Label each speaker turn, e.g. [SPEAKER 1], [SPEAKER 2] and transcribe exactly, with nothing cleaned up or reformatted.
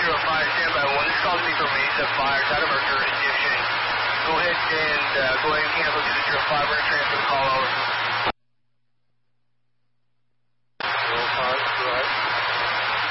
[SPEAKER 1] zero five, standby one. This call to me from eighty-seven Fire, out of Mercury, Steve Shane. Go ahead and uh, go ahead and cancel two zero five. We're going to transfer the call over.